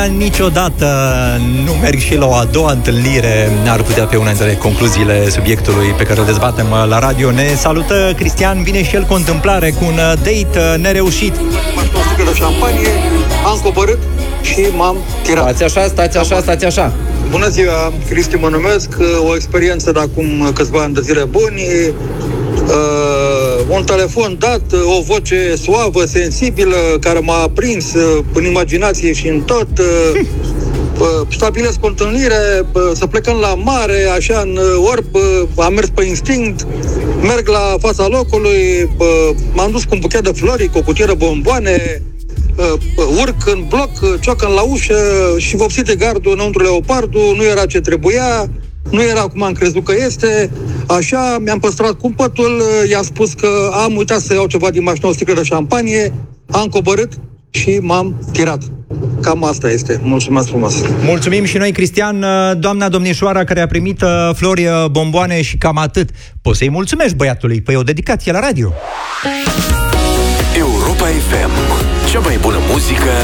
Niciodată nu merg și la o a doua întâlnire. Ar putea fi una dintre concluziile subiectului pe care îl dezbatem la radio. Ne salută Cristian, vine și el cu o întâmplare, cu un date nereușit. M-aș o sticlă de șampanie, am coborât și m-am tirat. Stați așa. Bună ziua, Cristi mă numesc, o experiență de acum câțiva ani de zile buni, un telefon dat, o voce suavă, sensibilă, care m-a aprins în imaginație și în tot. Stabilesc o întâlnire, să plecăm la mare, așa în orb, am mers pe instinct, merg la fața locului, m-am dus cu un buchet de flori, cu o cutie de bomboane, urc în bloc, ciocan la ușă și vopsite gardul înăuntru leopardul, nu era ce trebuia, nu era cum am crezut că este, așa, mi-am păstrat cumpătul, i-am spus că am uitat să iau ceva din mașină, o sticlă de șampanie, am coborât și m-am tirat. Cam asta este. Mulțumesc frumos. Mulțumim și noi, Cristian. Doamna domnișoara care a primit flori, bomboane și cam atât. Poți să-i mulțumești băiatului. Păi o dedicație la radio. Europa FM. Cea mai bună muzică